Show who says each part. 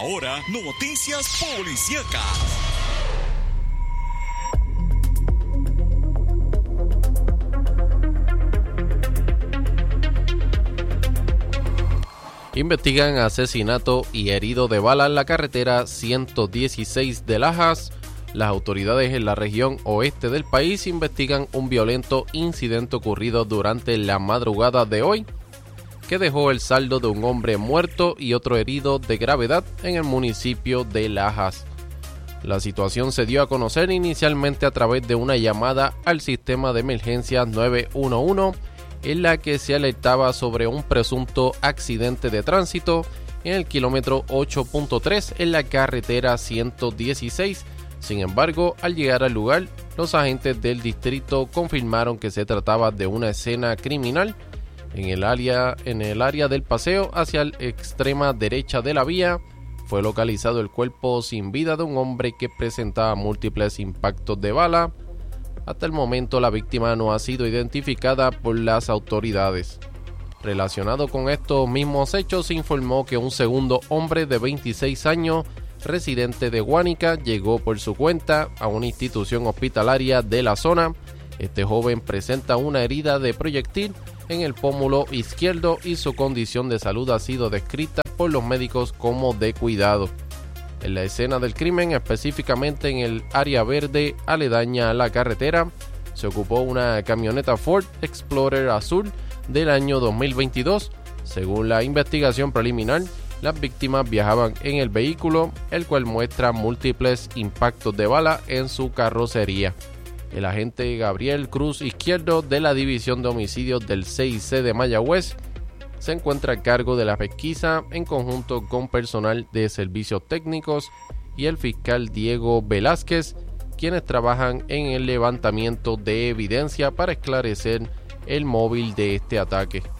Speaker 1: ahora, noticias policíacas.
Speaker 2: Investigan asesinato y herido de bala en la carretera 116 de Lajas. Las autoridades en la región oeste del país investigan un violento incidente ocurrido durante la madrugada de hoy, que dejó el saldo de un hombre muerto y otro herido de gravedad en el municipio de Lajas. La situación se dio a conocer inicialmente a través de una llamada al sistema de emergencias 911, en la que se alertaba sobre un presunto accidente de tránsito en el kilómetro 8.3 en la carretera 116. Sin embargo, al llegar al lugar, los agentes del distrito confirmaron que se trataba de una escena criminal en el área del paseo hacia la extrema derecha de la vía. Fue localizado el cuerpo sin vida de un hombre que presentaba múltiples impactos de bala. Hasta el momento, la víctima no ha sido identificada por las autoridades. Relacionado con estos mismos hechos, se informó que un segundo hombre de 26 años, residente de Guánica, llegó por su cuenta a una institución hospitalaria de la zona. Este joven presenta una herida de proyectil en el pómulo izquierdo y su condición de salud ha sido descrita por los médicos como de cuidado. En la escena del crimen, específicamente en el área verde aledaña a la carretera, se ocupó una camioneta Ford Explorer azul del año 2022. Según la investigación preliminar, las víctimas viajaban en el vehículo, el cual muestra múltiples impactos de bala en su carrocería. El agente Gabriel Cruz Izquierdo de la División de Homicidios del CIC de Mayagüez se encuentra a cargo de la pesquisa en conjunto con personal de servicios técnicos y el fiscal Diego Velázquez, quienes trabajan en el levantamiento de evidencia para esclarecer el móvil de este ataque.